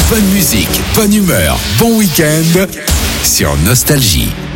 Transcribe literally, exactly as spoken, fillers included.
Bonne musique, bonne humeur, bon week-end sur Nostalgie.